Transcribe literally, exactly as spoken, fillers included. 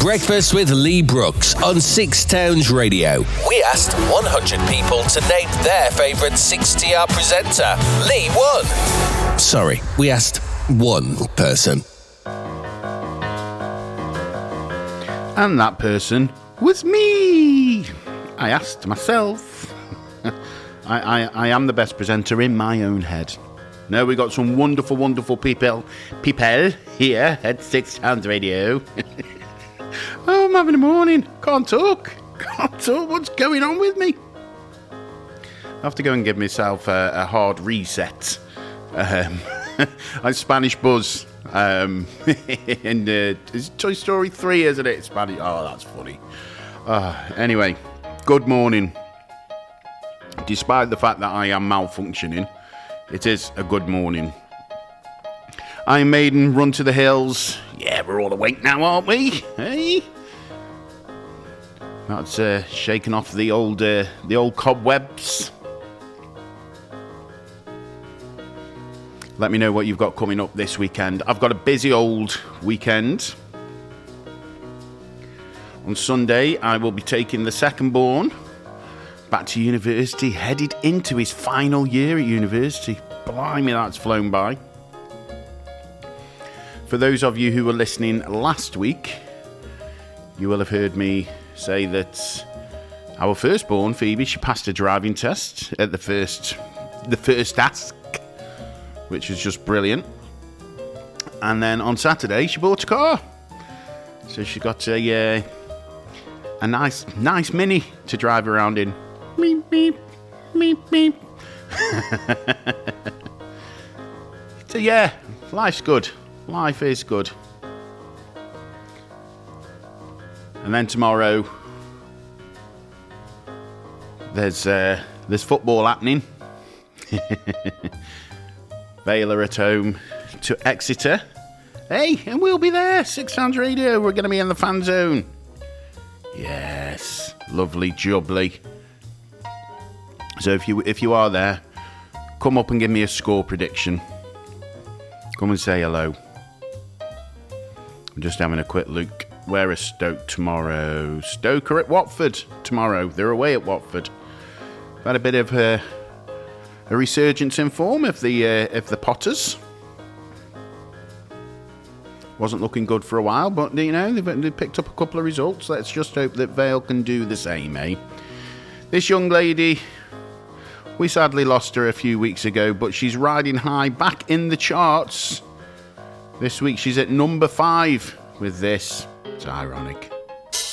Breakfast with Lee Brooks on Six Towns Radio. We asked one hundred people to name their favourite sixty hour presenter. Lee won. Sorry, we asked one person. And that person was me. I asked myself. I, I, I am the best presenter in my own head. No, we got some wonderful, wonderful people, people here at Six Towns Radio. Oh, I'm having a morning. Can't talk. Can't talk. What's going on with me? I have to go and give myself a, a hard reset. Um, I'm Spanish Buzz. Um, and uh, it's Toy Story three, isn't it? Spanish. Oh, that's funny. Uh, anyway, good morning. Despite the fact that I am malfunctioning, it is a good morning. Iron Maiden, Run to the Hills. Yeah, we're all awake now, aren't we? Hey? That's uh, shaking off the old, uh, the old cobwebs. Let me know what you've got coming up this weekend. I've got a busy old weekend. On Sunday, I will be taking the second born back to university, headed into his final year at university. Blimey, that's flown by. For those of you who were listening last week, you will have heard me say that our firstborn, Phoebe, she passed a driving test at the first, the first ask, which was just brilliant. And then on Saturday, she bought a car. So she got a, uh, a nice, nice Mini to drive around in. Meep, meep, meep, meep. So yeah, life's good. Life is good. And then tomorrow, there's uh, there's football happening. Vale are at home to Exeter. Hey, and we'll be there. Six Sounds Radio. We're going to be in the fan zone. Yes, lovely, jubbly. So if you if you are there, come up and give me a score prediction. Come and say hello. I'm just having a quick look. Where is Stoke tomorrow? Stoke are at Watford tomorrow. They're away at Watford. Had a bit of a, a resurgence in form of the uh, of the Potters. Wasn't looking good for a while, but you know they've, they've picked up a couple of results. Let's just hope that Vale can do the same, eh? This young lady, we sadly lost her a few weeks ago, but she's riding high back in the charts. This week she's at number five with this. It's ironic.